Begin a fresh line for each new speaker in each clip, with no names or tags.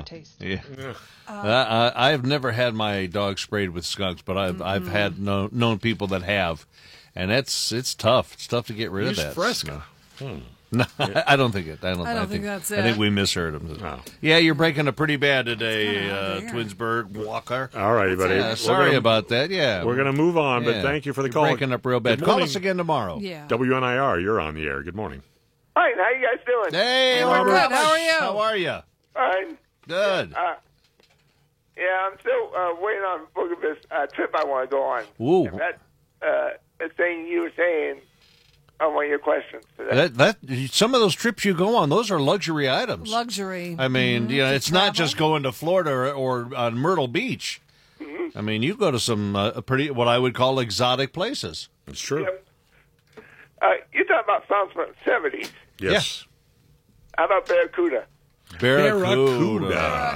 taste.
Yeah. I've never had my dog sprayed with skunks, but I've had known people that have, and it's tough. It's tough to get rid of that.
Fresca.
No, I don't think it. I
think that's
I think
it.
we misheard him.
Oh.
Yeah, you're breaking up pretty bad today,
there.
Twinsburg Walker.
All right, buddy.
Yeah, sorry about that. Yeah,
We're going to move on, but
Yeah.
thank you for the
You're
call.
breaking up real bad.
Good
Call
morning.
us again tomorrow.
Yeah.
WNIR, you're on the air. Good morning.
Hi, how you guys doing?
Hey,
we're
Robert.
good. How are you?
How are you?
Fine.
Good.
Yeah, I'm still waiting on book of this trip I want to go on.
Ooh.
And that the thing you were saying on one of your questions today.
That some of those trips you go on, those are luxury items.
Luxury.
I mean, you know, it's not just going to Florida or Myrtle Beach. I mean, you go to some pretty, what I would call exotic places.
It's true.
Yep. You're talking about songs from the 70s.
Yes.
How about Barracuda?
Barracuda.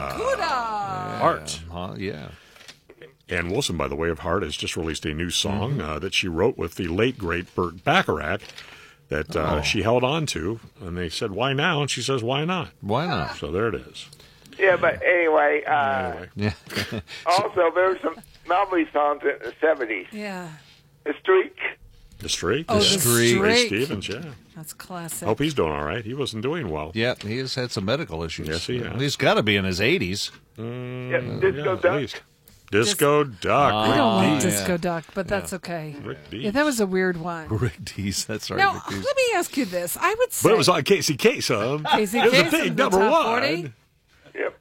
Heart.
Yeah.
Ann Wilson, by the way of Heart, has just released a new song that she wrote with the late, great Burt Bacharach that she held on to. And they said, why now? And she says, why not?
Why not?
So there it is.
Yeah, but anyway,
Yeah.
also there were some novelty songs in the 70s.
Yeah.
The Streak.
The Streak.
Oh, The
Streak.
Ray
Streak.
Stevens, yeah.
That's classic.
Hope he's doing all right. He wasn't doing well.
Yeah, he has had some medical issues.
Yes, he has.
He's got to be in his 80s.
Yep, Disco
At
Duck.
least. Disco Duck.
I don't
Rick
like
Dees.
Disco Duck, but that's okay.
Rick Dees.
Yeah, that was a weird one.
Rick Dees, that's right.
Now,
Rick Dees.
let me ask you this. I would say...
But it was on Casey Kasem.
Casey
It was a
Kasem,
big
the
number
top
one.
40.
Yep.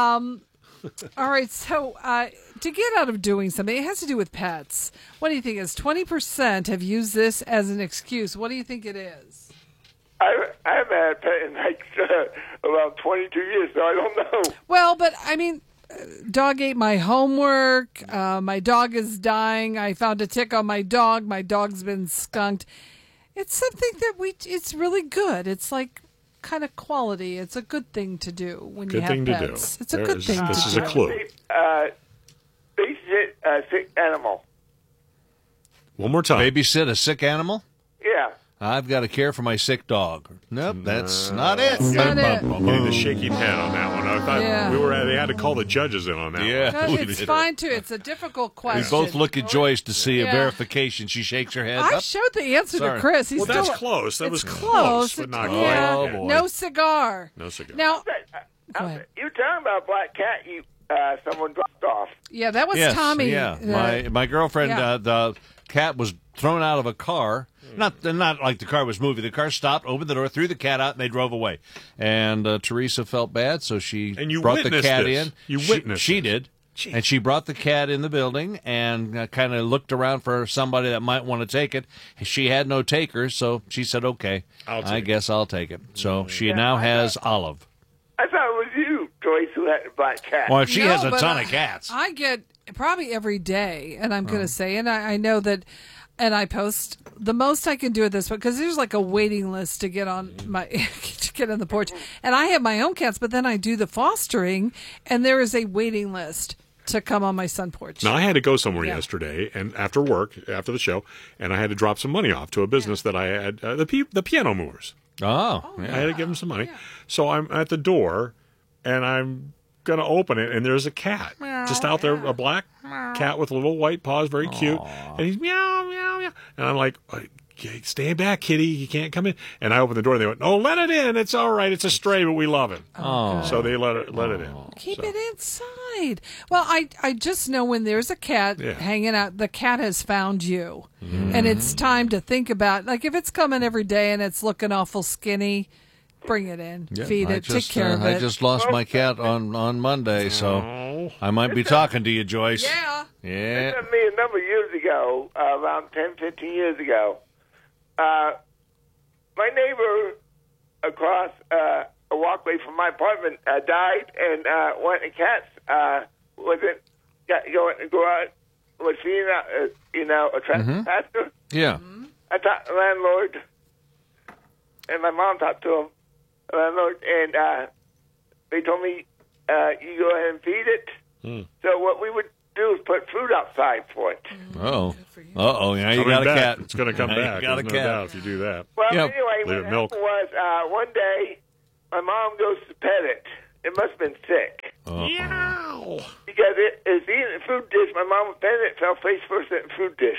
All right, so to get out of doing something, it has to do with pets. What do you think is 20% have used this as an excuse? What do you think it is?
I haven't had a pet in like around 22 years, so I don't know.
Well, but I mean, dog ate my homework. My dog is dying. I found a tick on my dog. My dog's been skunked. It's something that it's really good. It's like kind of quality. It's a good thing to do when you
Good
have
thing to
pets.
do.
It's a good thing to do.
This is a clue.
Babysit a sick animal.
One more time.
Babysit a sick animal?
Yeah.
I've got to care for my sick dog. Nope, that's not it.
That's not it.
Getting the shaky pen on that one. I thought
Yeah.
they had to call the judges in on that
Yeah.
one.
No,
we
it's
did.
fine too. It's a difficult
We
question.
both look at Joyce to see a
Yeah.
verification. She shakes her head.
I
Up.
showed the answer
Sorry.
to Chris. He's
Well, that's
still,
close. That was
it's
close, but not quite.
yeah.
Oh, boy.
No cigar.
No cigar.
Now, go ahead.
You were talking about a black cat someone dropped off.
Yeah, that was
Yes,
Tommy.
yeah. My girlfriend,
yeah.
the cat was thrown out of a car. Not like the car was moving. The car stopped, opened the door, threw the cat out, and they drove away. And Teresa felt bad, so she
And you
brought the
witnessed
cat
this.
in.
You
She-
witnessed
She
it.
did.
Gee.
And she brought the cat in the building and kind of looked around for somebody that might want to take it. She had no takers, so she said, okay,
I'll take
I
it.
guess I'll take it. So she now has Olive.
I thought it was you, Joyce, who had the black cat.
Well, she
No,
has a
but
ton of cats.
I get probably every day, and I'm going to say, and I know that, and I post the most I can do at this one because there's like a waiting list to get on my to get on the porch, and I have my own cats, but then I do the fostering, and there is a waiting list to come on my sun porch.
Now, I had to go somewhere
Yeah.
yesterday, and after work, after the show, and I had to drop some money off to a business that I had, the piano movers.
Oh,
I
yeah.
had to give them some money. So I'm at the door, and I'm going to open it, and there's a cat just out there, a black cat with little white paws, very cute. And he's meow, meow, meow. And I'm like, okay, stand back, kitty. You can't come in. And I opened the door, and they went, oh, let it in. It's all right. It's a stray, but we love him.
Oh.
So they let it in.
Keep
So-
it inside. Well, I just know when there's a cat
Yeah.
hanging out, the cat has found you. And it's time to think about, like, if it's coming every day and it's looking awful skinny, bring it in, feed it, take care of
I
it.
just lost my cat on Monday, so I might be talking to you, Joyce.
Yeah.
Yeah.
It happened to me a number of years ago, around 10, 15 years ago. My neighbor across a walkway from my apartment died, and one of the cats wasn't go out, was seeing a trespasser.
Yeah.
I talked to the landlord, and my mom talked to him, the landlord, and they told me, you go ahead and feed it. So what we would do is put food outside for it.
Oh. Uh-oh. Now you
Coming
got a
back.
cat.
It's going to come
Now you
back.
got a
There's no
cat.
doubt if you do that.
Well,
Yeah.
anyway,
Leave
what
it
happened
milk.
was one day my mom goes to pet it. It must have been sick.
Meow.
because it is eating the food dish. My mom was fed it, fell face first in the food dish.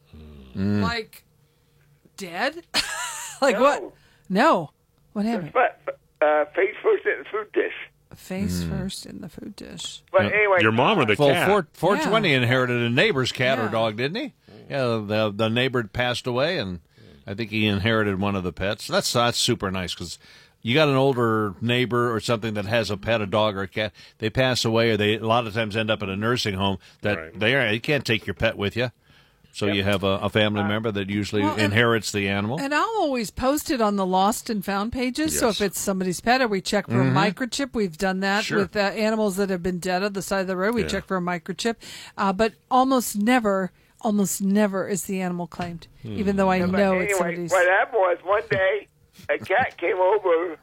Like dead? Like
No.
what? No. What happened?
But face first in the food dish.
Face first in the food dish.
But anyway,
Your mom or the
Well,
cat?
420 inherited a neighbor's cat or
Yeah.
dog, didn't he? Yeah, the neighbor passed away, and I think he inherited one of the pets. That's super nice because you got an older neighbor or something that has a pet, a dog or a cat. They pass away, or they a lot of times end up in a nursing home that
Right.
you can't take your pet with you. So you have a family member that usually
Well, and-
inherits the animal.
And I'll always post it on the lost and found pages. So
Yes.
if it's somebody's pet or we check for a microchip, we've done that
Sure.
with animals that have been dead on the side of the road. We
Yeah.
check for a microchip. But almost never is the animal claimed, even though I
but
know it's
anyway,
somebody's.
what happened was one day a cat came over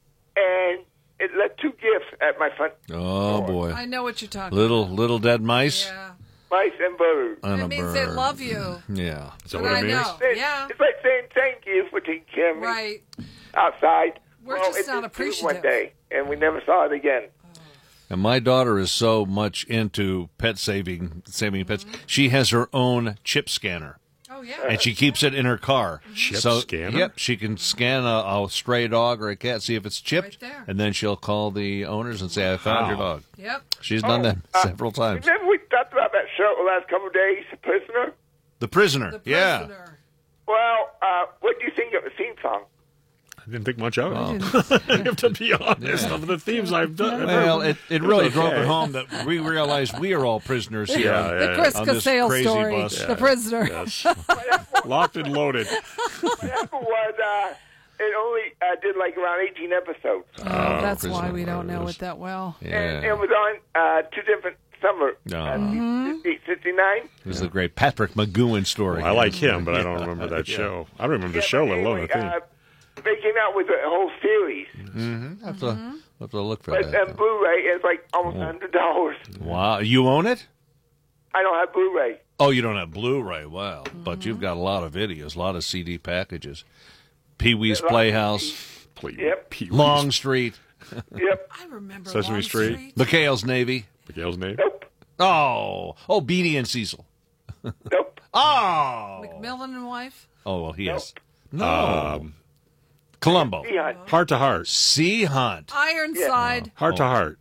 and it left 2 gifts at my front
Oh boy,
I know what you're talking
little dead mice
about. Yeah.
mice and birds.
and
That
a
means they
bird.
love you.
Yeah.
Is that
But
what
I
it means?
know. Yeah.
It's like saying thank you for taking care of me
Right.
outside.
We're
well,
just
it
not
did too
appreciative.
One day, and we never saw it again.
And my daughter is so much into saving pets. She has her own chip scanner.
Oh, yeah.
And she keeps it in her car.
Chip
so,
scanner?
Yep, she can scan a stray dog or a cat, see if it's chipped,
Right there.
and then she'll call the owners and say, I found your dog.
Yep.
She's done that several times.
Remember we talked about that show the last couple of days, Prisoner?
The prisoner,
The
yeah.
prisoner.
Well, what do you think of the theme song?
I didn't think much of it. I have to be honest. Of the themes I've done.
Well, it really
was
drove
okay.
it home that we realized we are all prisoners here.
Yeah,
The Chris
on this
Casale
crazy
story,
bus.
The Prisoner.
Yes. Locked and loaded.
What happened was it only did like around 18 episodes.
Oh, that's why
Prisoner.
we don't know it that well.
And
Yeah.
it was on 2 different summer.
No.
69.
It was the great Patrick McGowan story.
I like him, but I don't remember that show. I don't remember the show, let alone the theme.
They came out with a whole series.
Have to look for
But
that.
Blu-ray is like almost $100.
Wow. You own it?
I don't have Blu-ray.
Oh, you don't have Blu-ray. Wow. But you've got a lot of videos, a lot of CD packages. Pee-wee's Playhouse,
Please.
Yep.
Pee-wee's.
Long Street,
Yep.
I remember
Sesame
Long
Street.
McHale's Navy.
Miguel's name?
Nope.
Oh, Beanie and Cecil.
Nope.
Oh.
Macmillan and Wife.
Oh, well, he has.
Nope.
No. Columbo.
Yeah.
Heart to Heart.
Sea Hunt.
Ironside.
Heart to Heart.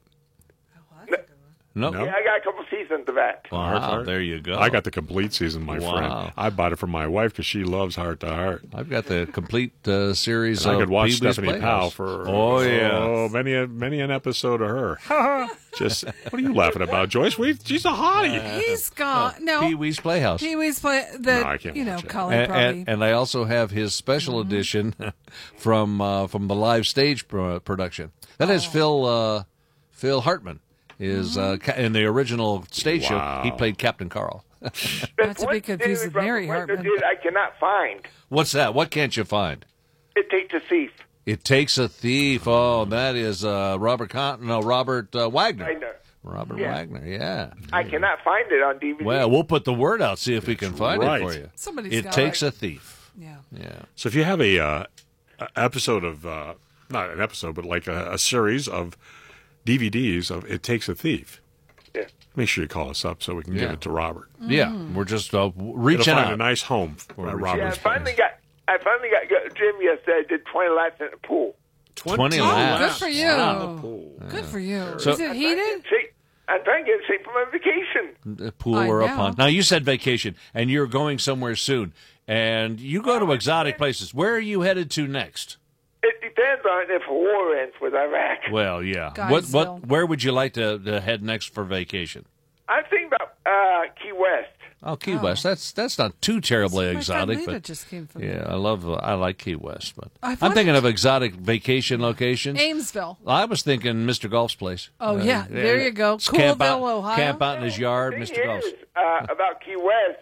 No.
No.
Yeah, I got a couple seasons of that.
Heart to
Wow,
Heart.
there you go.
I got the complete season, my
Wow.
friend. I bought it for my wife because she loves Heart to Heart.
I've got the complete series
And
of
I could watch
Pee-wee's
Stephanie
Playhouse.
Powell for
yeah.
many an episode of her. Just what are you laughing about, Joyce? She's a hottie.
He's gone. No.
Pee-wee's Playhouse.
Pee-wee's play that.
No, I can't watch it.
Colin probably.
And I also have his special edition from the live stage production. That has Phil Hartman is in the original stage show. He played Captain Carl.
Not to be confused with Mary Hartman.
I cannot find.
What's that? What can't you find?
It Takes a Thief.
It Takes a Thief. Oh, that is Robert Wagner.
I know.
Robert
Yeah.
Wagner. Yeah.
I cannot find it on DVD.
Well, we'll put the word out. See if we can find
right.
it for you.
Somebody's
It
got
Takes
it.
a Thief.
Yeah.
Yeah.
So if you have a episode of not an episode, but like a series of DVDs of It Takes a Thief,
Yeah.
make sure you call us up so we can give
Yeah.
it to Robert.
Yeah. We're just
It'll
reaching
find
out.
a nice home for
Yeah, I
Robert's
finally
place.
got Jim yesterday. I did 20 laps in the pool.
20
Oh,
laps.
good for you.
Wow.
Good for you.
So-
Is it heated?
I'm trying to get in shape for my vacation.
The pool
I
or a
know.
pond. Now, you said vacation, and you're going somewhere soon, and you go to exotic places. Where are you headed to next?
It depends on if war ends with Iraq.
Well, yeah.
Guysville.
Where would you like to head next for vacation?
I'm thinking about Key West.
Oh, Key West. That's not too terribly
My friend
exotic,
Lita
but
just came from
yeah, I like Key West, but
I've
I'm thinking
wanted
of exotic vacation locations.
Amesville.
I was thinking Mr. Golf's place.
Oh, yeah. There you go.
Just camp out,
Coolville, Ohio.
Camp out in his yard,
Thing
Mr. Golf's.
is, about Key West,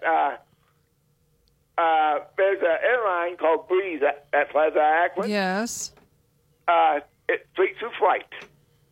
there's an airline called Breeze that flies out of Akron.
Yes.
It's straight through flight.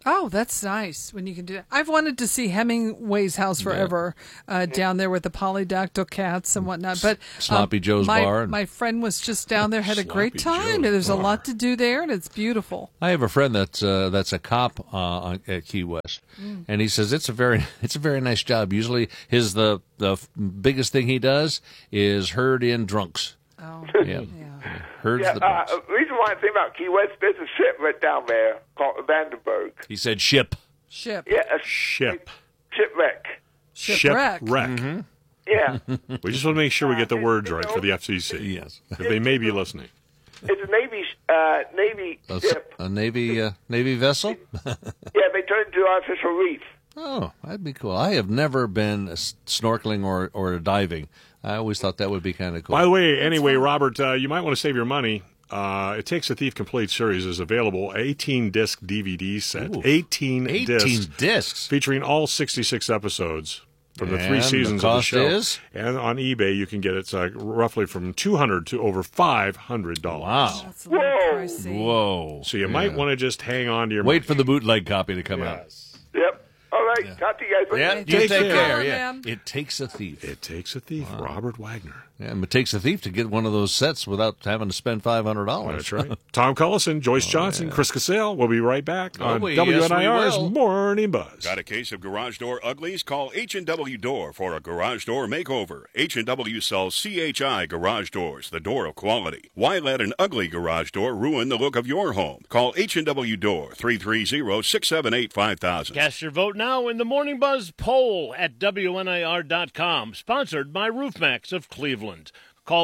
Oh, that's nice when you can do that. I've wanted to see Hemingway's house forever, down there with the polydactyl cats and whatnot. But
Sloppy Joe's Bar.
My friend was just down there, had a great
Sloppy
time.
Joe's
There's a
Bar.
lot to do there, and it's beautiful.
I have a friend that's a cop at Key West, and he says it's a very nice job. Usually, the biggest thing he does is herd in drunks.
Oh,
Yeah, herds
Yeah,
the drunks.
the reason why I think about Key West, there's a ship right down there called Vandenberg.
He said ship.
ship.
Yeah, a
Ship.
shipwreck.
Shipwreck.
Shipwreck.
Yeah.
We just want to make sure we get the words right for the FCC.
Yes.
Because they may be listening.
It's a Navy ship.
A Navy vessel.
Yeah, they turned into artificial reef.
Oh, that'd be cool. I have never been snorkeling or diving. I always thought that would be kind of cool.
By the way, anyway, Robert, you might want to save your money. It Takes a Thief Complete series is available, 18-disc DVD set.
Ooh.
18 discs.
discs.
Featuring all 66 episodes from the
And
3
the
seasons of the
cost
show.
is?
And on eBay, you can get it roughly from $200 to over $500.
Wow.
That's a little
Whoa.
pricey.
Whoa.
So you might want to just hang on to your
Wait
money.
for the bootleg copy to come out.
Yes.
Yep. All right. Talk to you guys later.
Yeah,
Take
you take
care.
care. Yeah.
Man.
It takes a thief.
It Takes a Thief, Robert Wagner.
Yeah, and it takes a thief to get one of those sets without having to spend $500.
That's right. Tom Cullison, Joyce Johnson, Chris Cassell. We'll be right back on
yes, we
WNIR's
will.
Morning Buzz.
Got a case of garage door uglies? Call H&W Door for a garage door makeover. H&W sells CHI garage doors, the door of quality. Why let an ugly garage door ruin the look of your home? Call H&W Door, 330-678-5000.
Cast your vote now in the Morning Buzz poll at WNIR.com, sponsored by Roofmax of Cleveland. Call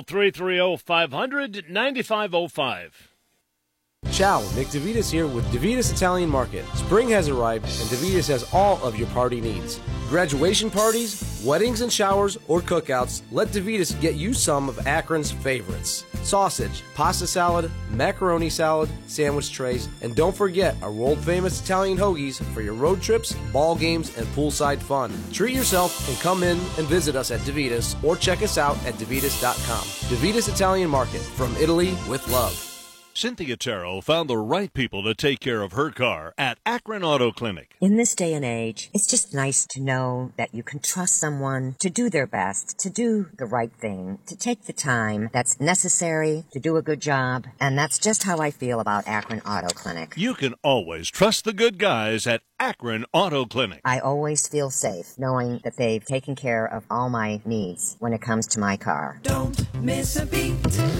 330-500-9505.
Ciao, Nick DeVitas here with DeVitas Italian Market. Spring has arrived and DeVitas has all of your party needs. Graduation parties, weddings and showers, or cookouts, let DeVitas get you some of Akron's favorites. Sausage, pasta salad, macaroni salad, sandwich trays, and don't forget our world-famous Italian hoagies for your road trips, ball games, and poolside fun. Treat yourself and come in and visit us at DeVitas or check us out at DeVitas.com. DeVitas Italian Market, from Italy with love.
Cynthia Terrell found the right people to take care of her car at Akron Auto Clinic.
In this day and age, it's just nice to know that you can trust someone to do their best, to do the right thing, to take the time that's necessary to do a good job. And that's just how I feel about Akron Auto Clinic.
You can always trust the good guys at Akron Auto Clinic.
I always feel safe knowing that they've taken care of all my needs when it comes to my car.
Don't miss a beat.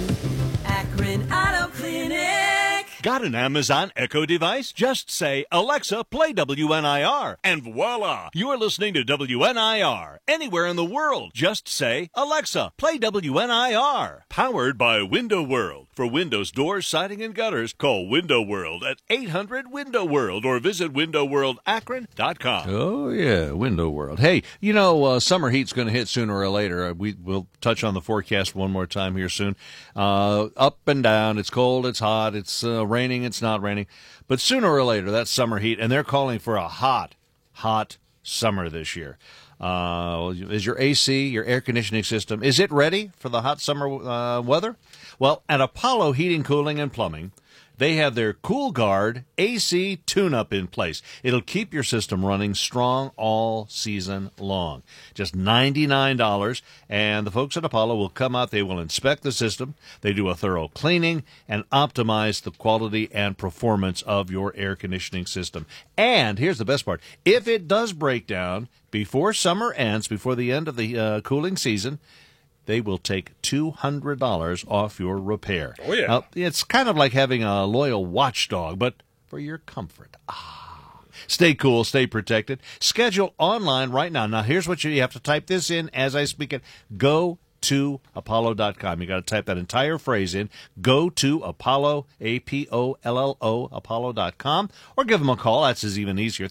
Akron Auto Clinic.
Got an Amazon Echo device? Just say, Alexa, play WNIR, and voila! You're listening to WNIR. Anywhere in the world, just say, Alexa, play WNIR. Powered by Window World. For windows, doors, siding, and gutters, call Window World at 800-WINDOW WORLD or visit windowworldakron.com.
Oh, yeah, Window World. Hey, summer heat's going to hit sooner or later. We'll touch on the forecast one more time here soon. Up and down. It's cold, it's hot, it's raining, it's not raining. But sooner or later, that's summer heat, and they're calling for a hot summer this year. Is your AC, your air conditioning system, is it ready for the hot summer weather? Well, at Apollo Heating, Cooling, and Plumbing, they have their Cool Guard AC tune-up in place. It'll keep your system running strong all season long. Just $99, and the folks at Apollo will come out. They will inspect the system. They do a thorough cleaning and optimize the quality and performance of your air conditioning system. And here's the best part. If it does break down before summer ends, before the end of the cooling season, they will take $200 off your repair.
Oh, yeah.
Now, it's kind of like having a loyal watchdog, but for your comfort. Stay cool, stay protected. Schedule online right now. Now, here's what you have to type this in as I speak it. Go to Apollo.com. You got to type that entire phrase in. Go to Apollo, APOLLO, Apollo.com, or give them a call. That's even easier.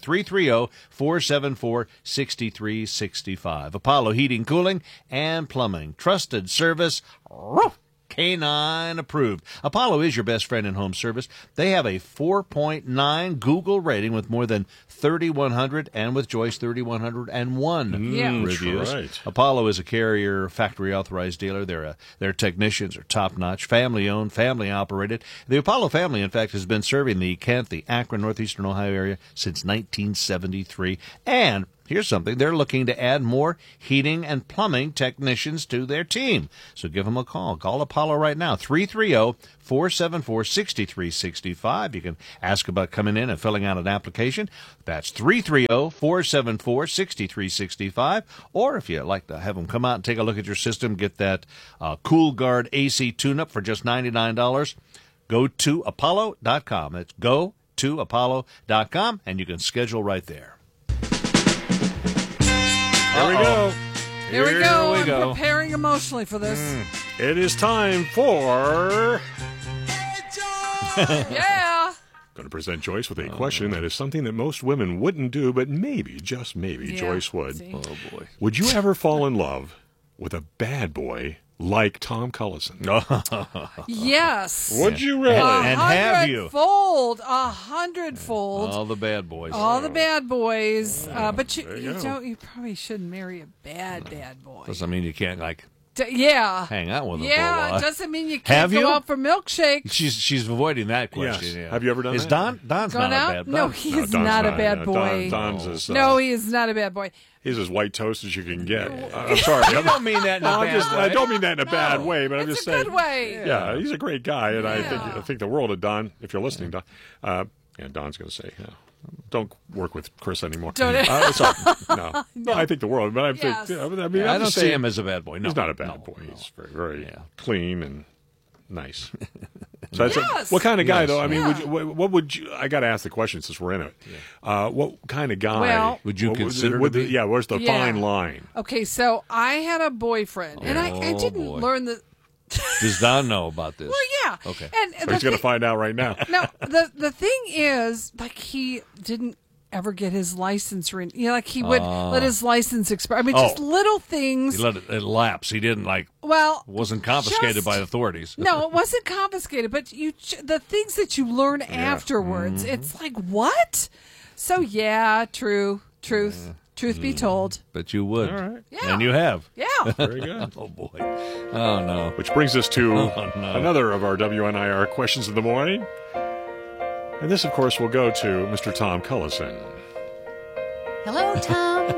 330-474-6365. Apollo Heating, Cooling, and Plumbing. Trusted service Canine approved. Apollo is your best friend in home service. They have a 4.9 Google rating with more than 3,100 and with Joyce 3,101 reviews.
Right.
Apollo is a Carrier factory authorized dealer. Their technicians are top notch, family owned, family operated. The Apollo family, in fact, has been serving the Kent, the Akron, northeastern Ohio area since 1973. And here's something. They're looking to add more heating and plumbing technicians to their team. So give them a call. Call Apollo right now, 330-474-6365. You can ask about coming in and filling out an application. That's 330-474-6365. Or if you'd like to have them come out and take a look at your system, get that Cool Guard AC tune-up for just $99, go to Apollo.com. That's go to Apollo.com, and you can schedule right there.
Here we go.
Here we go.
we
I'm
go.
preparing emotionally for this.
It is time for...
Yeah.
Going to present Joyce with a question that is something that most women wouldn't do, but maybe, just maybe,
Yeah,
Joyce would.
see?
Oh, boy.
Would you ever fall in love with a bad boy like Tom Cullison?
Yes.
Would you really?
And have you?
100-fold.
All the bad boys.
All the bad boys. But
there
you
you go.
don't. You probably shouldn't marry a bad boy.
Doesn't mean you can't,
Yeah.
hang out with them for a
Yeah,
while.
it doesn't mean you
Have
can't
you?
go out for milkshakes.
She's avoiding that
Yes.
question. Yeah.
Have you ever done
Is
that?
Don's
Gone
not
out?
a bad boy.
No, he is
Don's
not a bad boy.
Don's as,
No, he is not a bad boy.
he's as white toast as you can get. I'm sorry.
You don't mean that in a
No,
bad way.
I don't mean that in a bad way, but I'm
It's
just
a
saying.
good way.
Yeah, he's a great guy, and I
Yeah.
think the world of Don. If you're listening, Don, and Don's going to say, don't work with Chris anymore.
Don't-
Sorry, no, I think the world, but I think,
Yes.
I mean,
I
I'm
don't
just
see
saying,
him as a bad boy. No,
he's not a bad
no,
boy.
no.
He's very
Yeah.
clean and nice. So that's
Yes.
what kind of guy,
Yes.
though? I mean,
Yeah.
what would you? I got to ask the question since we're in it. What kind of guy
Well-
Would you
what
consider
would
to be?
Yeah, where's the
Yeah.
fine line?
Okay, so I had a boyfriend, and I
Oh,
didn't
boy.
learn the.
Does Don know about this?
Well, yeah.
Okay.
And
So he's going to find out right now.
No, the thing is, like, he didn't ever get his license like he would let his license expire. I mean, just little things.
He let it lapse. He didn't wasn't confiscated
just-
by authorities.
No, it wasn't confiscated, but the things that you learn afterwards, it's like, what? So yeah, truth be told.
But you would.
All right.
Yeah.
And you have.
Yeah.
Very good.
Oh, boy. Oh, no.
Which brings us to
Oh, no.
another of our WNIR questions of the morning. And this, of course, will go to Mr. Tom Cullison.
Hello, Tom.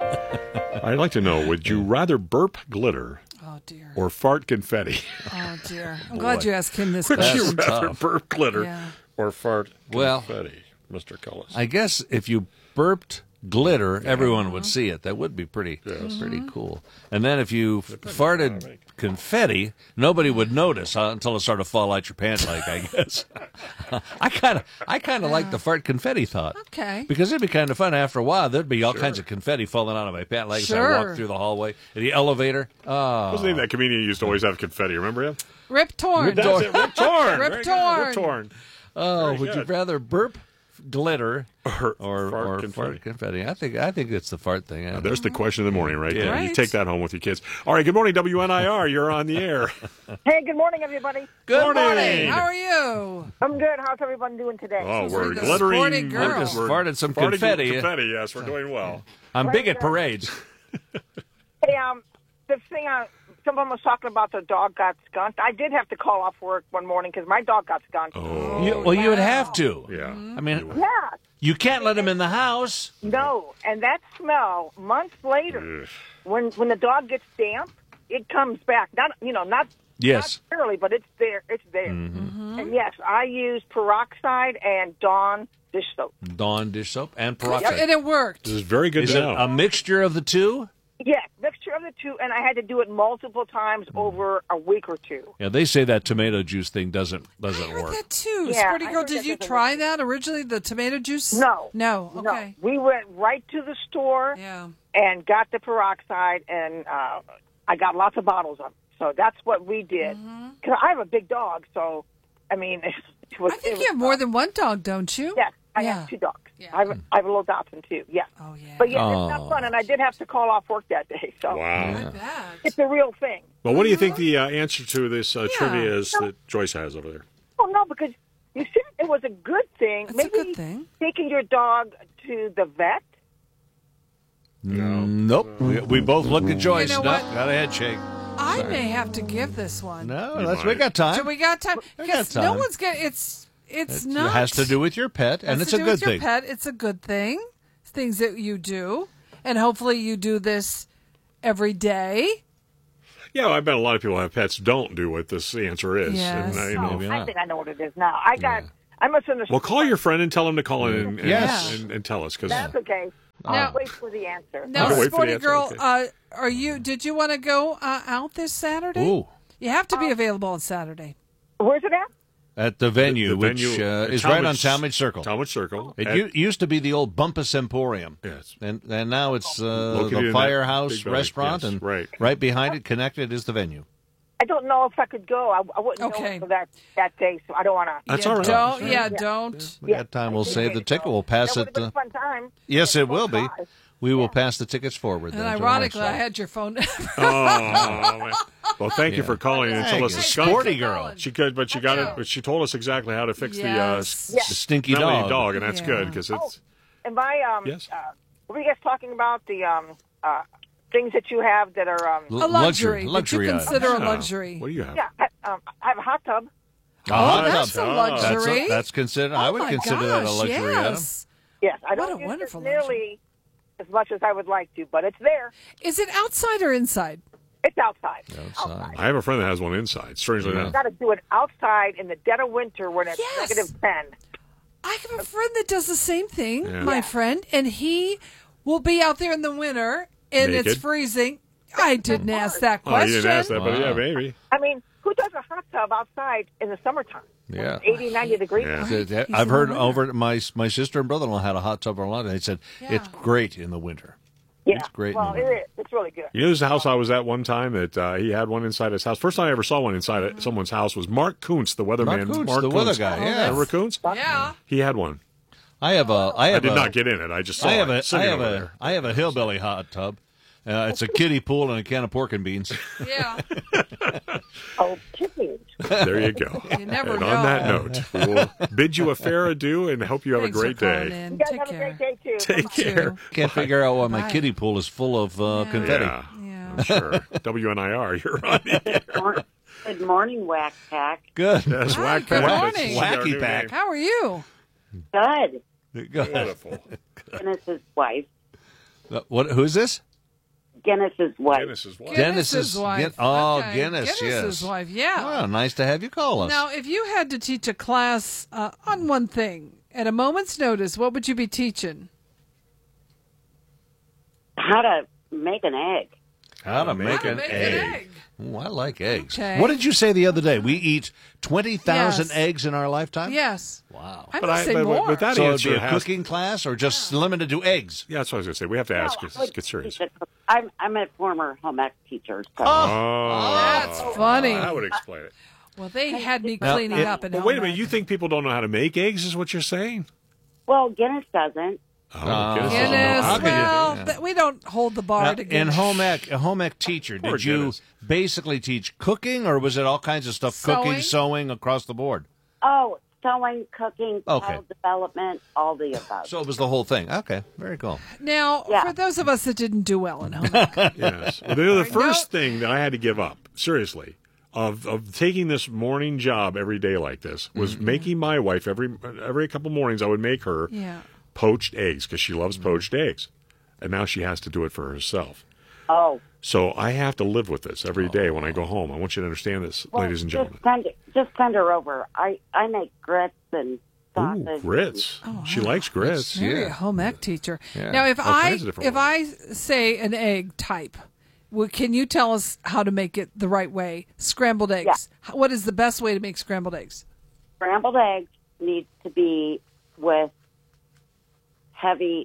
I'd like to know, would you rather burp glitter
Oh dear.
or fart confetti?
Oh dear. I'm glad you asked him this
Would
question.
you rather
tough.
burp glitter
Yeah.
or fart
Well,
confetti, Mr. Cullison?
I guess if you burped glitter, everyone would see it. That would be pretty
Mm-hmm.
cool. And then if you farted confetti, nobody would notice until it started to fall out your pant leg, I guess. I kind of like the fart confetti thought.
Okay.
Because it'd be kind of fun. After a while, there'd be all kinds of confetti falling out of my pant legs as I
Sure.
walked through the hallway, the elevator. Oh,
Wasn't he that comedian who used to always have confetti? Remember him?
Rip Torn.
That's it, Rip Torn.
Rip
Very good.
Torn.
Rip Torn.
oh,
Very
would you
good.
rather burp glitter
Or
or
fart
fart confetti? I think it's the fart thing.
Now, there's the question of the morning right there. You
Right.
take that home with your kids. All right, good morning, WNIR. You're on the air.
Hey, good morning, everybody.
Good
Morning. How are you?
I'm good. How's everyone doing today?
Oh, we're
the
glittering.
sporty girl.
I just
we're
farted some
farting
confetti.
Confetti, yes, we're doing well.
I'm big at parades.
Hey, the thing someone was talking about the dog got skunked. I did have to call off work one morning because my dog got skunked.
Oh,
You would have to.
yeah.
I mean,
Yeah,
you can't let him in the house.
no, and that smell months later,
Ugh.
when the dog gets damp, it comes back. Not
Yes.
not clearly, but it's there. It's there. And yes, I use peroxide and Dawn dish soap.
Dawn dish soap and peroxide.
And it worked.
This is very good
Is
to
it
know.
a mixture of the two?
Yes, mixture of the two, and I had to do it multiple times over a week or two.
Yeah, they say that tomato juice thing doesn't
I heard
work.
that too.
Yeah,
Sporty
I
girl,
heard
did
that
you
doesn't
try
work.
that originally? The tomato juice?
No.
No. Okay.
No, we went right to the store
Yeah.
and got the peroxide, and I got lots of bottles of it. So that's what we did. Because I have a big dog, so, I mean, it was...
I think
it
you have
was
more than one dog, don't you?
Yes, I
Yeah.
have 2 dogs.
Yeah.
I have a little dachshund too. Yeah.
Oh, yeah.
But yeah, it's not fun, and I did have to call off work that day. So
Wow.
it's a real thing.
Well, what do you think the answer to this trivia is that Joyce has over there?
Oh no, because you said it was a good thing.
That's
Maybe
a good thing.
taking your dog to the vet.
Nope. We both looked at Joyce.
You know
Nope,
what?
got a head shake.
I may have to give this one.
No,
You
we
might.
got time.
So we got time.
We got
Because no
time.
one's getting it's not.
It has to do with your pet, and
has
it's
to
a
do
good
with your
thing.
Pet. It's a good thing. It's things that you do, and hopefully you do this every day.
Yeah, I bet a lot of people who have pets don't do what this answer is.
Yes.
And,
Maybe
I
not.
think I know what it is now. I must understand.
well, call your friend and tell him to call in and,
Yes.
and tell us. Cause,
That's okay.
Now-
I'll wait for the answer.
Now,
Okay, wait for the
Sporty
answer,
Girl,
okay.
did you want to go out this Saturday?
Ooh.
You have to be available on Saturday.
Where's it at?
At the venue,
The
which
venue at
is right on
Talmadge-
Talmadge Circle.
Talmadge Circle.
It used to be the old Bumpus Emporium.
Yes.
And now it's
Located in
the
that
Firehouse
big building.
restaurant,
Yes,
and
right.
behind it, connected, is the venue.
I don't know if I could go. I wouldn't
Okay.
know for that day, so I don't want to.
That's
yeah,
all right.
Don't, yeah, don't.
We got time. We'll save the ticket. We'll pass
That would
it.
have been a fun time.
Yes, it will be.
Try.
We will pass the tickets forward.
And
then to
ironically,
our
I
side.
had your phone number.
Oh, man. Well, thank you for calling and tell
Thank
us
you.
the skunk.
Sporty girl.
She could, but she got it. But she told us exactly how to fix
Yes.
the
The stinky
smelly
dog.
and that's
Yeah.
good because it's.
And by
Yes.
what were you guys talking about? The things that you have that are
A luxury.
Luxury
that you
items.
consider a
Yeah.
luxury.
What do you have?
yeah. I have a hot tub.
A hot
that's
tub.
a luxury.
That's considered. I
Oh
would
my
consider that a
gosh,
luxury item.
yes.
Yes, I
What
don't
a
use it
wonderful
nearly as much as I would like to, but it's there.
Is it outside or inside?
It's outside.
Outside.
I have a friend that has one inside. Strangely
You
enough.
got to do it outside in the dead of winter when it's
Yes.
-10.
I have a friend that does the same thing,
Yeah.
my friend, and he will be out there in the winter and it's
Naked?
freezing. I didn't ask that
Oh,
question.
you didn't ask that, but
Wow.
yeah, maybe.
I mean, who does a hot tub outside in the summertime?
Yeah.
80, 90 degrees.
Yeah.
I've heard over my sister and brother-in-law had a hot tub for a lot. They said it's great in the winter.
Yeah.
It's great in
Well,
the
it
winter.
is. It's really good.
You know, this house I was at one time that he had one inside his house. First time I ever saw one inside someone's house was Mark Kuntz, the weatherman.
Mark Kuntz, the weather guy, yeah.
Remember Kuntz?
Yeah.
He had one.
I
I did not get in it. I just saw
I have
it sitting over there.
I have a hillbilly hot tub. It's a kiddie pool and a can of pork and beans.
Yeah.
Oh, chickens.
There you go.
You never
and
know.
on that note, we will bid you a fair adieu and hope you have
Thanks
a great
for calling
day.
in.
You guys
Take
have a
care.
great day, too.
Take care.
Can't figure out why my
Bye.
kiddie pool is full of confetti.
Yeah,
Yeah.
sure. WNIR, you're on the air.
Good morning, Whack Pack.
Good.
That's
Hi,
Whack
good
Pack.
morning.
That's our
Wacky
new
Pack.
name.
How are you?
Good.
Good.
Beautiful.
Guinness's wife.
Who's this?
Guinness's wife.
Guinness's wife.
Guinness's wife. Okay.
Guinness,
Guinness's
yes.
wife, yeah.
Oh, nice to have you call us.
Now, if you had to teach a class on one thing at a moment's notice, what would you be teaching?
How to make an egg.
How to make
How to
an
make
egg. Ooh, I like eggs.
Okay.
What did you say the other day? We eat 20,000
Yes.
eggs in our lifetime?
Yes.
Wow.
I'm going to say
but
more.
that
So it'd
answer
be a
has,
cooking class or just limited to eggs?
Yeah, that's what I was going to say. We have to ask.
No,
Let's
I would
get serious.
teach it. I'm a former home ec teacher. So.
Oh,
That's funny.
that would explain it.
Well, they had me
Now,
cleaning up. And
But wait a minute. You think people don't know how to make eggs? Is what you're saying?
Well, Guinness doesn't.
Oh, Guinness.
Guinness,
How could you-
well,
yeah.
we don't hold the bar
Now,
to
in
Guinness.
a home ec teacher,
Poor
did you
Guinness.
basically teach cooking or was it all kinds of stuff? Cooking, sewing across the board?
Oh, sewing, cooking,
Okay.
child development, all the above.
So it was the whole thing. Okay, very cool.
Now,
Yeah.
for those of us that didn't do well in home ec,
Yes. Well, the first thing that I had to give up, seriously, of taking this morning job every day like this was making my wife every couple mornings. I would make her
yeah.
poached eggs because she loves poached eggs, and now she has to do it for herself.
Oh,
So I have to live with this every day when I go home. I want you to understand this,
well,
ladies and gentlemen.
Just send her over. I make grits and sausage.
Ooh, grits.
Oh,
She
wow.
likes grits.
Maybe
Yeah.
a home ec teacher.
Yeah.
Now, if
All
I
kinds of different
say an egg type, can you tell us how to make it the right way? Scrambled eggs. What is the best way to make scrambled eggs?
Scrambled eggs needs to be with heavy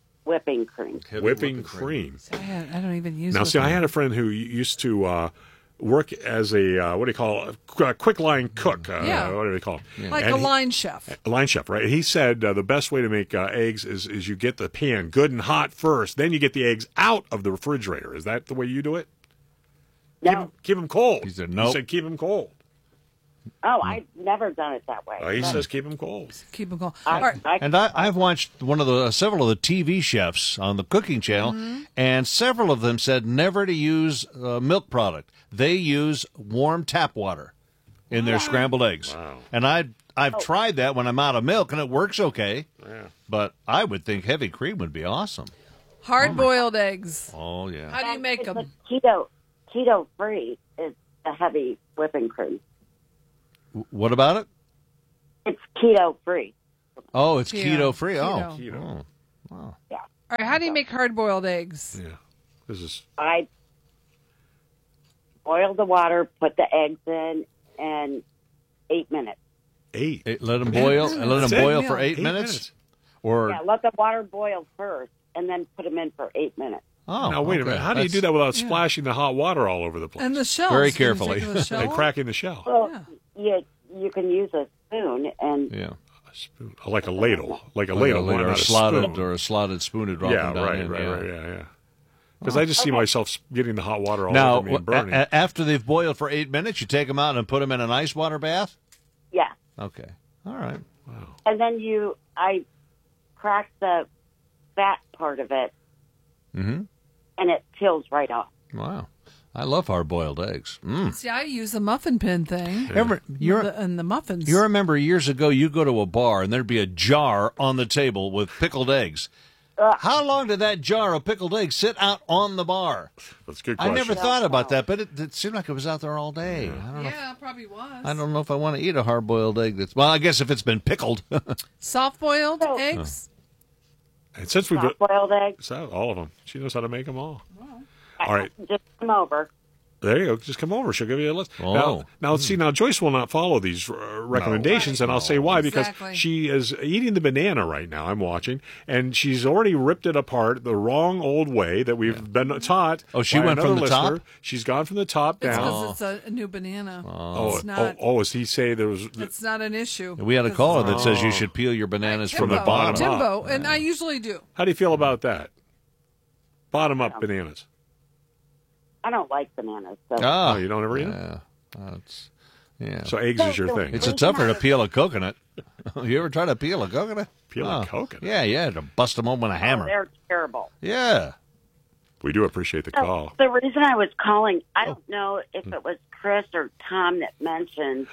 whipping cream.
Whipping cream.
I don't even use.
Now, see, I
whipping
had a friend who used to work as a what do you call it? A quick line cook.
Yeah.
What do they call him?
Like a line chef.
A line chef, right? He said the best way to make eggs is you get the pan good and hot first, then you get the eggs out of the refrigerator. Is that the way you do it?
No.
Keep them cold.
He said nope.
He said keep them cold.
Oh, I've never done it that way.
He says keep them cold.
Keep them cold. All right.
And I've watched several of the TV chefs on the Cooking Channel, and several of them said never to use milk product. They use warm tap water in their scrambled eggs.
Wow.
And I've tried that when I'm out of milk, and it works okay.
Yeah.
But I would think heavy cream would be awesome.
Hard-boiled eggs.
Oh, yeah.
How do you make them?
Keto free is a heavy whipping cream.
What about it?
It's keto free.
Oh, it's
Keto.
keto free.
Keto.
Oh,
Keto.
Wow.
Yeah.
All right, how do you make hard-boiled eggs?
Yeah. This is
I boil the water, put the eggs in, and 8 minutes.
8.
Let them boil. Let
That's
them
it?
boil for 8
8
minutes. Or
Yeah, let the water boil first, and then put them in for 8 minutes.
oh,
now wait a
okay.
minute. How do you do that without splashing the hot water all over the place?
And the shells.
Very
Can you take
carefully.
the shell
And
off?
cracking the shell.
Well, you can use a spoon, and
Yeah.
A spoon. Like a ladle. Like a ladle.
or
not
a slotted
spoon.
or a slotted spoon to drop
Yeah,
them down
right,
in.
right. Yeah. Because I just see myself getting the hot water all
Now,
over me and burning.
after they've boiled for 8 minutes, you take them out and put them in an ice water bath?
yeah.
Okay. All right.
And then I crack the fat part of it,
Mm-hmm.
and it peels right off.
Wow. I love hard-boiled eggs. Mm.
See, I use the muffin pin thing.
And
the muffins.
You remember years ago, you go to a bar and there'd be a jar on the table with pickled eggs. How long did that jar of pickled eggs sit out on the bar?
That's a good
I
question.
never thought about that, but it seemed like it was out there all day. I don't know.
Yeah, it probably was.
I don't know if I want to eat a hard-boiled egg. Well, I guess if it's been pickled.
Soft-boiled eggs?
And since we've
Soft-boiled eggs.
all of them, she knows how to make them all. All right.
Just come over.
There you go. Just come over. She'll give you a list.
Oh.
Now, see, now Joyce will not follow these recommendations, and I'll say why. Because
Exactly.
she is eating the banana right now. I'm watching, and she's already ripped it apart the wrong old way that we've been taught.
Oh, she
by
went from
another
the top?
listener. She's gone from the top
It's
down.
because it's a new banana.
Oh,
It's not.
as he say there was.
It's not an issue.
We had a caller that says you should peel your bananas from the
Timbo,
bottom up.
Timbo, and I usually do.
How do you feel about that? Bottom up bananas.
I don't like bananas. So.
Oh, you don't ever eat them?
Yeah. Yeah.
So eggs is your thing.
It's a tougher to peel a coconut. You ever try to peel a coconut?
Peel a coconut?
Yeah, to bust them open with a hammer.
They're terrible.
Yeah.
We do appreciate the call.
The reason I was calling, I don't know if it was Chris or Tom that mentioned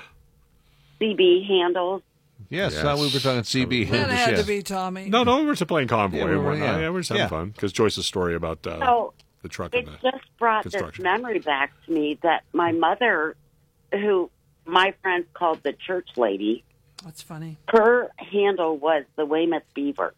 CB handles.
Yes,
Yes.
we were talking CB.
That had
yes.
to be Tommy.
No, we were just playing convoy.
Yeah,
and whatnot.
yeah.
We're just having fun. Because Joyce's story about
So
the truck
it
and the
just brought this
construction.
memory back to me that my mother, who my friends called the church lady,
That's funny.
her handle was the Weymouth Beaver.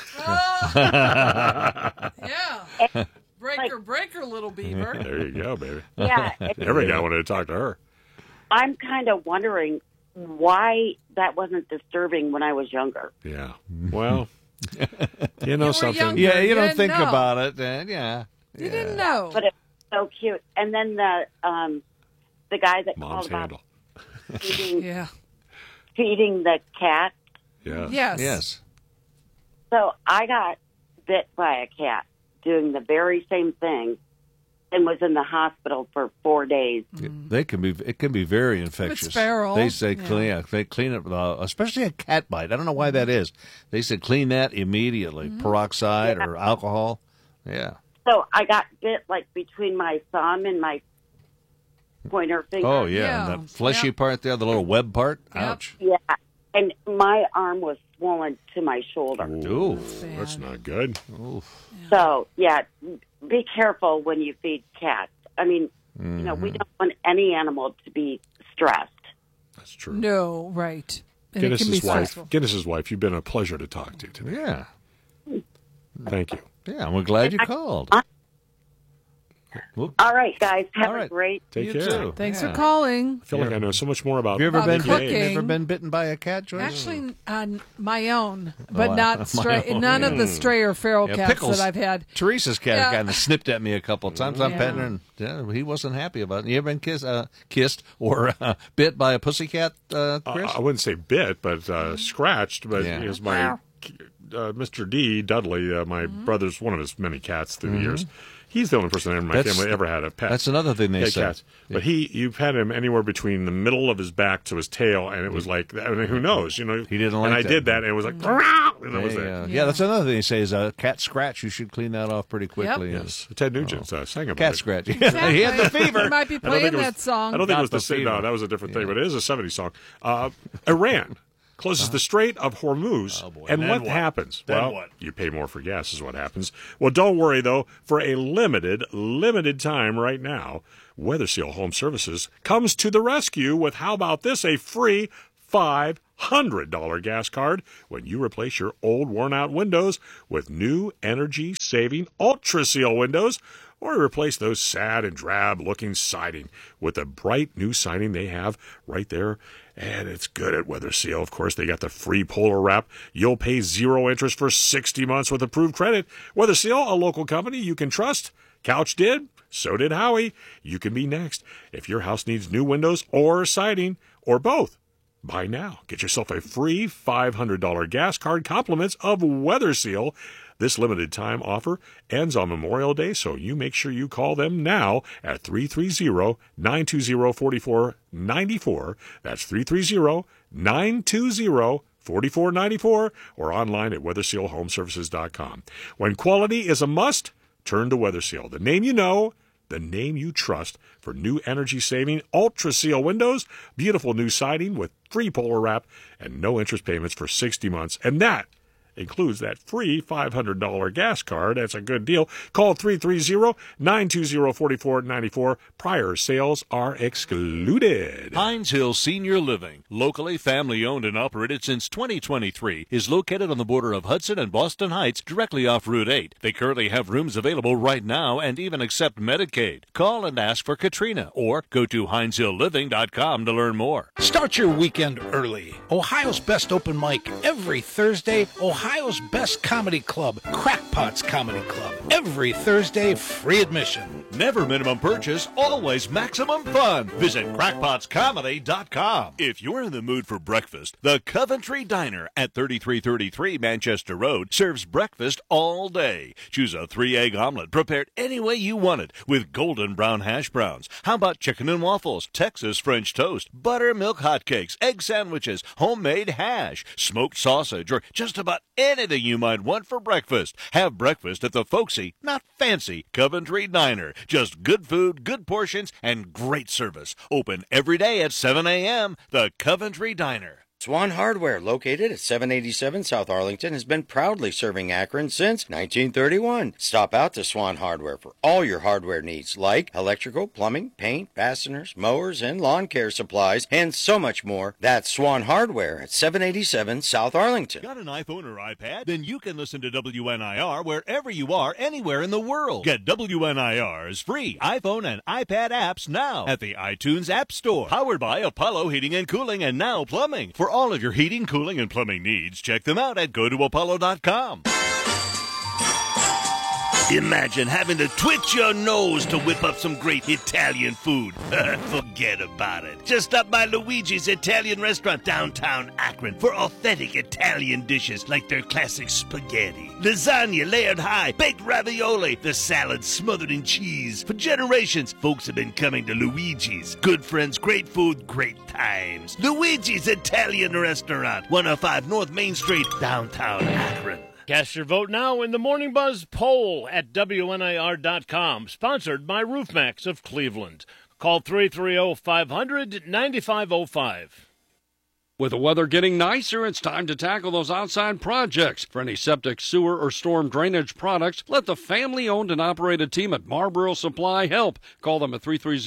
Yeah. Breaker, little beaver.
There you go, baby.
Yeah.
Every guy wanted to talk to her.
I'm kind of wondering why that wasn't disturbing when I was younger.
Yeah. Well, you know something.
younger.
Yeah, you
You
don't
didn't
think
know.
about it. Yeah.
You didn't know.
But it was so cute. And then the guy that
Mom's
called about
handle.
feeding,
Yeah.
feeding the cat.
Yeah.
Yes.
Yes.
So I got bit by a cat doing the very same thing and was in the hospital for 4 days.
It can be very infectious.
feral.
They say they clean it, especially a cat bite. I don't know why that is. They said clean that immediately, peroxide or alcohol. Yeah.
So I got bit like between my thumb and my pointer finger.
Oh yeah,
Yeah.
and that fleshy part there, the little web part.
Yep.
Ouch.
Yeah. And my arm was swollen to my shoulder.
Ooh.
That's not good.
So, yeah, be careful when you feed cats. I mean, you know, we don't want any animal to be stressed.
That's true.
No, right. And it can be stressful.
Guinness's wife, you've been a pleasure to talk to today.
Yeah.
Thank you.
Yeah, we're glad you called.
All right, guys. Have a great.
Take care.
Too.
Thanks for calling.
I feel like I know so much more about.
Have you ever
About
been
cooking.
ever been bitten by a cat, Joyce?
Actually, my own, but
wow.
not stray.
My own.
None of the stray or feral cats
Pickles,
that I've had.
Teresa's cat
Yeah.
kind of snipped at me a couple of times. I'm petting her, and he wasn't happy about it. You ever been kissed or bit by a pussycat, Chris?
I wouldn't say bit, but scratched. But it was my Mr. D. Dudley, my brother's one of his many cats through the years. He's the only person in my family ever had a pet.
That's another thing they say.
Cats. But you've had him anywhere between the middle of his back to his tail, and it was like, I mean, who knows? You know,
he didn't like
and
that.
I did that, and it was like, and that was it.
Yeah, that's another thing they say is a cat scratch. You should clean that off pretty quickly.
Yes, Ted Nugent sang about
cat
it.
scratch.
Exactly.
He had the fever.
You might be playing that song.
I don't think it was
Got
the same.
fever.
No, that was a different thing, but it is a 70s song. Iran closes the Strait of Hormuz, and what happens? Well, you pay more for gas is what happens. Well, don't worry, though. For a limited time right now, Weather Seal Home Services comes to the rescue with, how about this, a free $500 gas card when you replace your old worn-out windows with new energy-saving Ultra Seal windows, or replace those sad and drab-looking siding with the bright new siding they have right there. And it's good at Weather Seal. Of course, they got the free Polar Wrap. You'll pay 0 interest for 60 months with approved credit. Weather Seal, a local company you can trust. Couch did. So did Howie. You can be next. If your house needs new windows or siding, or both, buy now. Get yourself a free $500 gas card, compliments of Weather Seal. This limited time offer ends on Memorial Day, so you make sure you call them now at 330-920-4494. That's 330-920-4494, or online at weathersealhomeservices.com. When quality is a must, turn to Weather Seal, the name you know, the name you trust, for new energy-saving Ultra Seal windows, beautiful new siding with free Polar Wrap, and no interest payments for 60 months. And that includes that free $500 gas card. That's a good deal. Call 330-920-4494. Prior sales are excluded.
Hines Hill Senior Living, locally family-owned and operated since 2023, is located on the border of Hudson and Boston Heights, directly off Route 8. They currently have rooms available right now and even accept Medicaid. Call and ask for Katrina, or go to HinesHillLiving.com to learn more.
Start your weekend early. Ohio's best open mic every Thursday. Ohio's best comedy club, Crackpots Comedy Club. Every Thursday, free admission.
Never minimum purchase, always maximum fun. Visit crackpotscomedy.com. If you're in the mood for breakfast, the Coventry Diner at 3333 Manchester Road serves breakfast all day. Choose a 3-egg omelet prepared any way you want it with golden brown hash browns. How about chicken and waffles, Texas French toast, buttermilk hotcakes, egg sandwiches, homemade hash, smoked sausage, or just about anything you might want for breakfast. Have breakfast at the folksy, not fancy, Coventry Diner. Just good food, good portions, and great service. Open every day at 7 a.m. The Coventry Diner.
Swan Hardware, located at 787 South Arlington, has been proudly serving Akron since 1931. Stop out to Swan Hardware for all your hardware needs, like electrical, plumbing, paint, fasteners, mowers, and lawn care supplies, and so much more. That's Swan Hardware at 787 South Arlington.
Got an iPhone or iPad? Then you can listen to WNIR wherever you are, anywhere in the world. Get WNIR's free iPhone and iPad apps now at the iTunes App Store. Powered by Apollo Heating and Cooling and Now Plumbing. For all of your heating, cooling, and plumbing needs, check them out at gotoapollo.com. Imagine having to twitch your nose to whip up some great Italian food. Forget about it. Just stop by Luigi's Italian Restaurant downtown Akron for authentic Italian dishes like their classic spaghetti, lasagna layered high, baked ravioli, the salad smothered in cheese. For generations, folks have been coming to Luigi's. Good friends, great food, great times. Luigi's Italian Restaurant, 105 North Main Street, downtown Akron.
Cast your vote now in the Morning Buzz poll at WNIR.com, sponsored by RoofMax of Cleveland. Call 330-500-9505.
With the weather getting nicer, it's time to tackle those outside projects. For any septic, sewer, or storm drainage products, let the family-owned and operated team at Marlboro Supply help. Call them at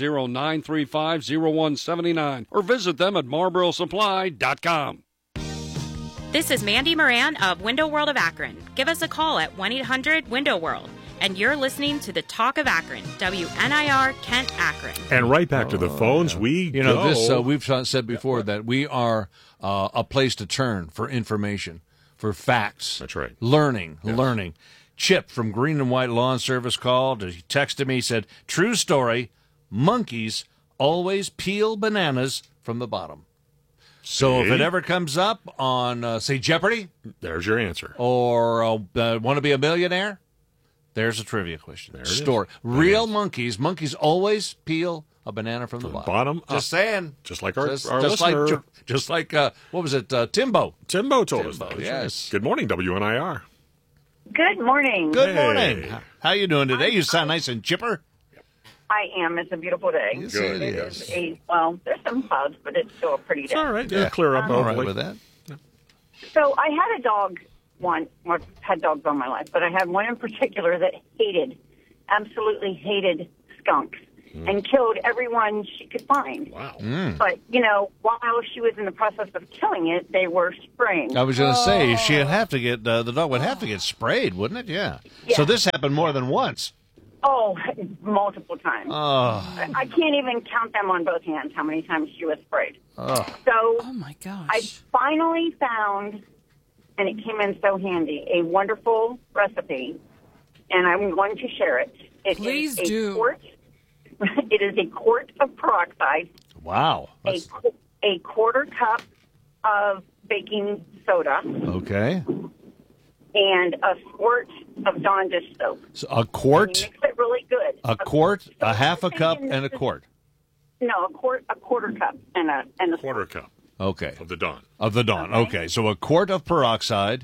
330-935-0179 or visit them at marlborosupply.com.
This is Mandy Moran of Window World of Akron. Give us a call at 1-800-WINDOW-WORLD. and you're listening to the Talk of Akron, WNIR Kent, Akron.
And right back to the phones we go.
This we've said before that we are a place to turn for information, for facts.
That's right.
Learning. Chip from Green and White Lawn Service called. He texted me, said, true story, monkeys always peel bananas from the bottom. So if it ever comes up on, say, Jeopardy.
There's your answer.
Or Want to Be a Millionaire, there's a trivia question.
There it
Story.
is.
Real monkeys always peel a banana from the bottom.
Just
saying.
Just like our listener.
What was it, Timbo?
Timbo told us that.
Yes.
Good morning, WNIR.
Good morning.
Good morning. How you doing today? You sound nice and chipper.
I am. It's a beautiful day.
Yes, it is.
Well, there's some clouds, but it's still a pretty day.
It's all right. It'll clear up.
All right with that.
So I had a dog once. Well, I've had dogs all my life, but I had one in particular that absolutely hated skunks and killed everyone she could find.
Wow.
But, while she was in the process of killing it, they were spraying.
I was going to say, she'd have to get, the dog would have to get sprayed, wouldn't it? Yeah. So this happened more than once.
Oh, multiple times.
Oh.
I can't even count them on both hands how many times she was sprayed.
Oh.
So,
oh my gosh.
I finally found, and it came in so handy, a wonderful recipe, and I'm going to share it.
Please do.
It is a quart of peroxide.
Wow.
A quarter cup of baking soda.
Okay.
And a squirt of Dawn dish soap.
So a quart?
And you mix it really good.
A quart, a half a cup, and a quart.
No, a quarter cup and a
quarter cup.
Okay.
Of the Dawn.
Okay. So a quart of peroxide,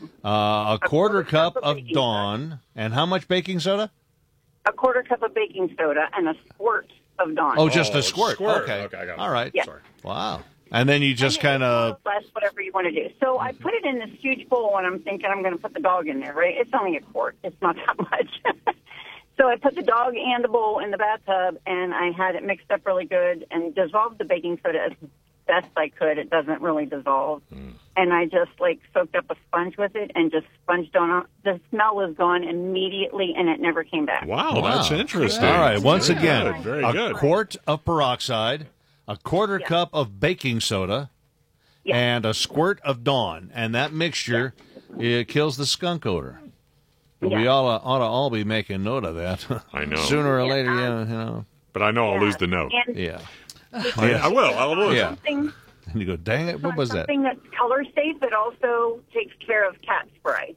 a quarter cup of Dawn, and how much baking soda?
A quarter cup of baking soda and a squirt of Dawn.
Oh, just a squirt.
Okay.
I
got it.
All right.
Yeah.
Sorry. Wow. And then you just kind of...
Less, whatever you want to do. So I put it in this huge bowl, and I'm thinking I'm going to put the dog in there, right? It's only a quart. It's not that much. So I put the dog and the bowl in the bathtub, and I had it mixed up really good and dissolved the baking soda as best I could. It doesn't really dissolve. And I just, soaked up a sponge with it and just sponged on it. The smell was gone immediately, and it never came back.
Wow, that's interesting.
All right, once again,
Very
a
good.
quart of peroxide, a quarter cup of baking soda, and a squirt of Dawn. And that mixture it kills the skunk odor. We ought to all be making note of that.
I know.
Sooner or later,
But I know I'll lose the note.
Yeah.
I will. I'll lose
Yeah.
it.
And you go, dang it, what was that?
Something that's color safe, but also takes care of cat spray.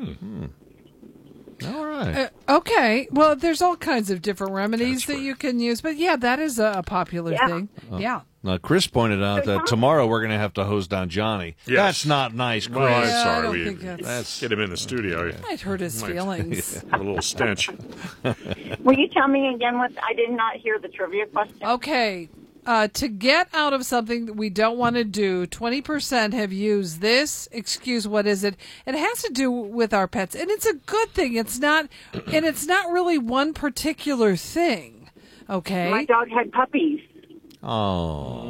All right.
Okay. Well, there's all kinds of different remedies that you can use, but yeah, that is a popular thing. Yeah.
Now, Chris pointed out that tomorrow we're going to have to hose down Johnny.
Yes.
That's not nice, Chris.
Well, I'm
Yeah, I
sorry.
don't
We
think that's-
get him in the studio.
Might hurt his feelings.
A little stench.
Will you tell me again what I did not hear the trivia question?
Okay. To get out of something that we don't want to do, 20% have used this excuse. What is it? It has to do with our pets, and it's a good thing. It's not really one particular thing. Okay.
My dog had puppies.
Oh.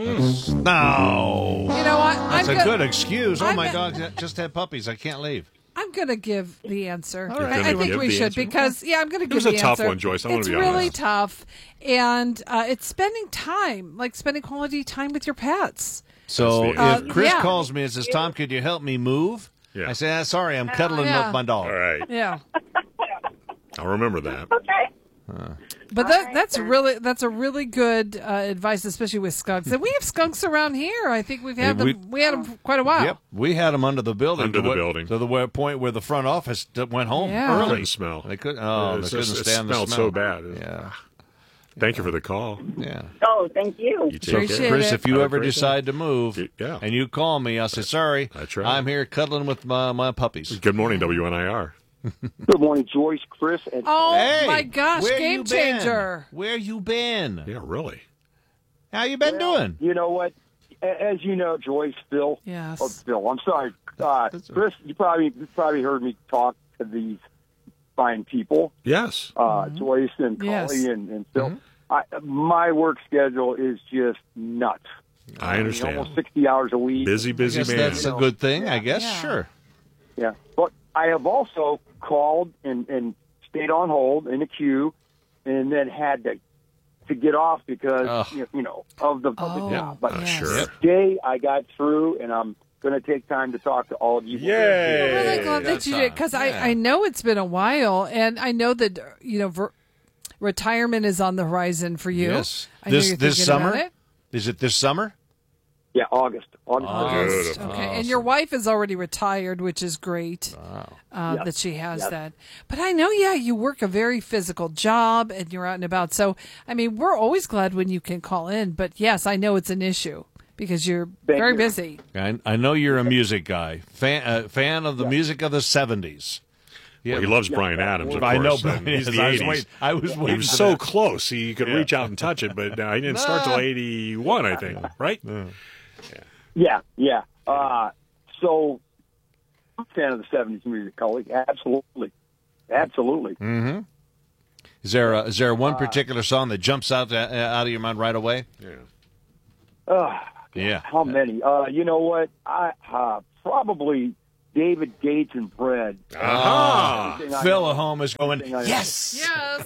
No.
You know what?
That's a good excuse. Oh, my dog just had puppies. I can't leave.
I'm going to give the answer.
All right.
I
You're
think
gonna
we
give the
should
answer?
because, I'm going to give
was
the
a
answer.
tough one, Joyce. I wanna
It's
be
really
honest.
tough, and it's spending time, spending quality time with your pets.
So if Chris
yeah.
calls me and says, Tom, could you help me move? I say, sorry, I'm cuddling
yeah.
with my dog.
All right.
Yeah.
I'll remember that.
Okay.
But that's a really good advice, especially with skunks. And we have skunks around here. I think we've had them. We had them quite a while.
Yep, we had them under the building.
Under the building.
To the point where the front office went home
Yeah.
early.
Couldn't smell.
They couldn't. Oh, they couldn't stand the
smelled
smell.
so bad.
Yeah.
Thank you for the call.
Yeah.
Oh, thank you.
You take care.
Chris, if you
I
ever
appreciate
decide to move, and you call me, I'll say, sorry,
That's right.
I'm here cuddling with my puppies.
Good morning, WNIR.
Good morning, Joyce, Chris, and
Oh
Hey,
my gosh,
where
game
you been?
changer!
Where you been?
Yeah, really.
How you been doing?
you know what? As you know, Joyce, Phil.
Yes.
Oh, Phil, I'm sorry, Chris. You probably heard me talk to these fine people.
Yes.
Joyce and
Yes.
Collie and Phil. My work schedule is just nuts.
I understand.
Almost 60 hours a week.
Busy
I guess
man.
that's a good thing, I guess.
Yeah.
Sure.
Yeah, but I have also called and stayed on hold in a queue, and then had to get off because of the job. But today I got through, and I'm going to take time to talk to all of you.
Yay!
I'm really glad that you did, because I know it's been a while, and I know that retirement is on the horizon for you.
Yes.
I know you're
this
thinking
summer?
about it.
Is it this summer?
Yeah, August.
Okay, and your wife is already retired, which is great that she has that. But I know, you work a very physical job, and you're out and about. So, I mean, we're always glad when you can call in. But, yes, I know it's an issue because you're very busy.
I know you're a music guy, fan of the music of the 70s.
Yeah, well, he loves Bryan Adams, of course.
I know,
Brian. He's the 80s.
I was waiting.
He was so close. He could reach out and touch it, but he didn't start till 81, I think. Right?
Yeah. So, I'm a fan of the 70s music, Cully. Absolutely.
Mm-hmm. Is there one particular song that jumps out of your mind right away?
Yeah. How many? You know what? Probably David Gates and Bread.
Phil at home is going, yes!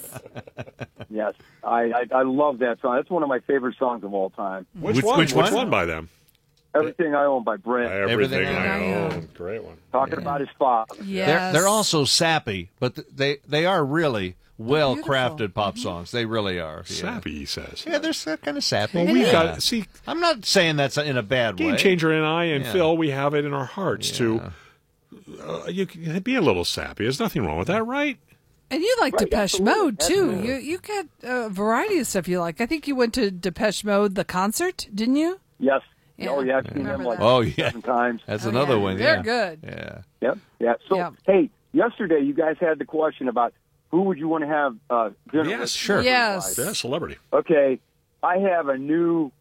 Yes. I love that song. That's one of my favorite songs of all time.
Which one by them?
Everything I Own by Brent.
Everything I Own. Great one.
Talking about his father.
Yes.
They're also sappy, but they are really well-crafted pop songs. They really are.
Sappy, he says.
Yeah, they're kind of sappy.
Well, we've got, see...
I'm not saying that's in a bad way.
Game Changer and I and Phil, we have it in our hearts to you can be a little sappy. There's nothing wrong with that, right?
And you like Depeche Mode, too. You got a variety of stuff you like. I think you went to Depeche Mode, the concert, didn't you?
Yes.
Yeah.
Oh, yeah. I've seen them like 7 times.
That's another one.
They're good.
Yeah.
Yep. So, hey, yesterday you guys had the question about who would you want to have dinner with?
Yes, sure.
Yes.
Yeah, celebrity.
Okay. I have a new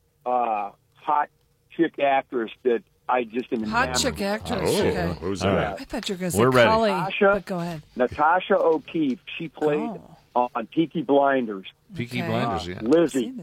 hot chick actress that I just am
Hot
enamored
chick
of.
actress. Okay.
Who's that?
I thought you were going to
We're
say
ready.
Collie. But go ahead.
Natasha O'Keefe. She played on Peaky Blinders.
Peaky Blinders, yeah.
Lizzie.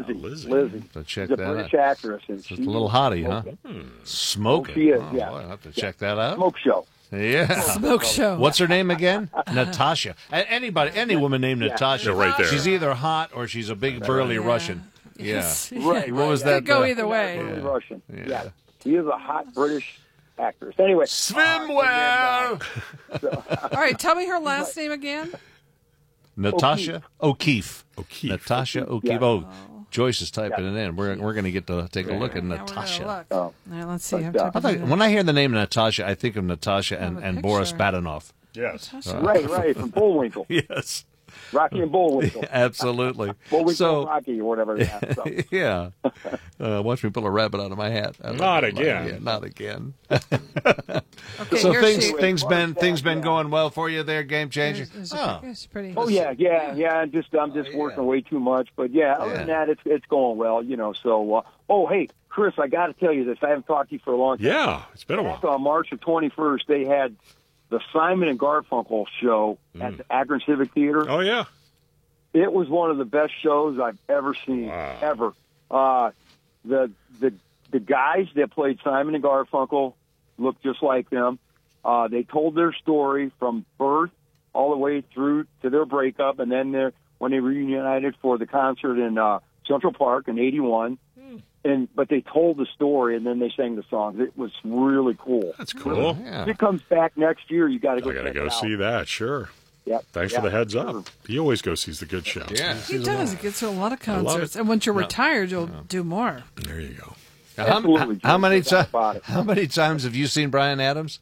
So check
She's a
that
British
out.
actress. And
Just a little hottie, huh? Smoking.
Oh, she is,
boy,
yeah.
I'll have to check that out.
Smoke show.
Yeah.
Smoke show.
What's her name again? Natasha. Any woman named Natasha.
Yeah, right there.
She's either hot or she's a big burly Russian.
Yes.
Yeah.
Right.
What was
Could
that?
go either way.
Russian. Yeah. She is a hot British actress. Anyway.
Swim well.
All right, tell me her last name again.
Natasha O'Keefe. Natasha O'Keefe.
Yeah.
Oh, Joyce is typing it in. We're going to get to take a look at Natasha.
All right, let's see.
When I hear the name Natasha, I think of Natasha and Boris Badenov.
Yes.
Right, from Bullwinkle.
Yes.
Rocky and Bullwinkle.
Absolutely.
Bullwinkle Rocky or whatever. Yeah.
Watch me pull a rabbit out of my hat.
Not again.
Not again.
Okay,
So
here
things been going well for you there, Game Changer.
It's pretty.
Oh yeah. I'm just working way too much, but other than that, it's going well. So. Hey, Chris, I got to tell you this. I haven't talked to you for a long time.
Yeah, it's been a while.
On March the 21st, they had the Simon and Garfunkel show at the Akron Civic Theater.
Oh yeah.
It was one of the best shows I've ever seen, ever. The guys that played Simon and Garfunkel looked just like them. They told their story from birth all the way through to their breakup, and then when they reunited for the concert in Central Park in '81. But they told the story, and then they sang the songs. It was really cool.
That's cool.
If it comes back next year, you got to go.
I got to go see that. Sure.
Yep.
Thanks for the heads up. He always goes sees the good shows.
Yeah.
He does. He gets to a lot of concerts,
it.
and once you're retired, you'll do more.
There you go.
How many times have you seen Bryan Adams?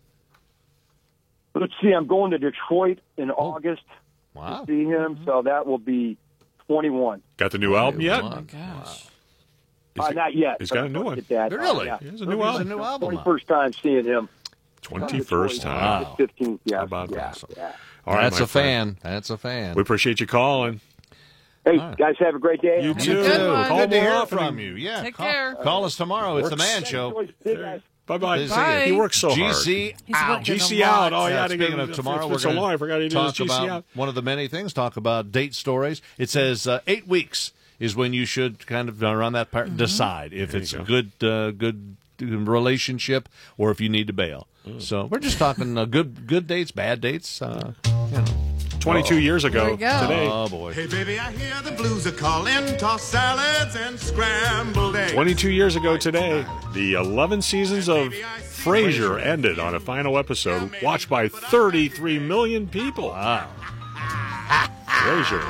Let's see. I'm going to Detroit in August to see him, so that will be 21.
Got the new album yet?
Oh my gosh.
Not yet.
He's got a new one.
Really?
Yeah.
He has a new album.
It's a new album.
21st time seeing him.
21st time.
Wow.
15th, yeah.
How about that? All
That's
my
a fan. That's a fan.
We appreciate you calling.
Hey, guys, have a great day.
You too.
Good one.
Call
Good to
more
hear
often.
from you. Yeah.
Take care.
Call us tomorrow. It's the Man Show.
Bye-bye.
Bye.
He works so hard.
GC out.
GC out. Oh, yeah.
Speaking of tomorrow, we're
so
going
long. I forgot he did
talk
his GC
about
out.
one of the many things. Talk about date stories. It says 8 weeks is when you should kind of around that part decide if it's a good relationship or if you need to bail. So we're just talking good dates, bad dates.
22 years ago
There we go.
today.
Oh, boy.
Hey, baby, I hear the blues are calling. Toss salads and scrambled eggs.
22 years ago today, the 11 seasons of Frasier ended on a final episode watched by 33 million people.
Wow.
Frasier.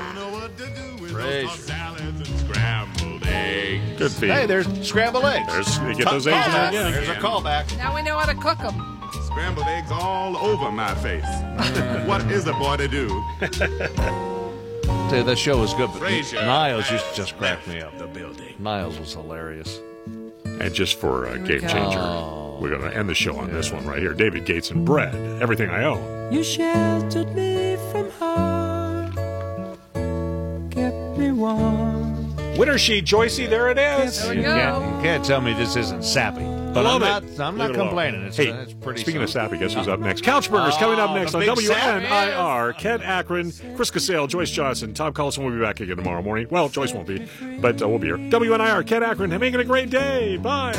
Good feed.
Hey, there's scrambled eggs.
You get those eggs in there again.
There's a callback.
Now we know how to cook them.
Scrambled eggs all over my face. What is a boy to do?
Tell you, that show was good, but
Frasier
Niles used to just crack me up.
The building.
Niles was hilarious.
And just for a game changer, we're going to end the show on this one right here. David Gates and Bread, Everything I Own.
You sheltered me from harm, kept me warm.
Winter Sheet, Joycey, there it is.
There we
You
go.
can't tell me this isn't sappy. But
Love
I'm
it.
not
Leave it alone.
complaining. It's pretty
speaking of
solid.
sappy, guess who's up next? Couchburgers coming up next
the
on
big
WNIR. Ken Akron, Chris Casale, Joyce Johnson, Tom Collison will be back again tomorrow morning. Well, Joyce won't be, but we'll be here. WNIR, Ken Akron, making it a great day. Bye.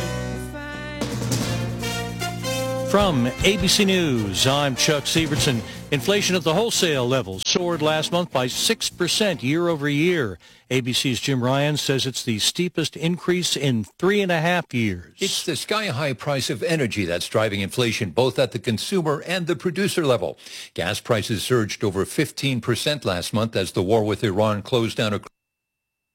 From ABC News, I'm Chuck Sievertson. Inflation at the wholesale level soared last month by 6% year over year. ABC's Jim Ryan says it's the steepest increase in 3.5 years.
It's the sky-high price of energy that's driving inflation both at the consumer and the producer level. Gas prices surged over 15% last month as the war with Iran closed down a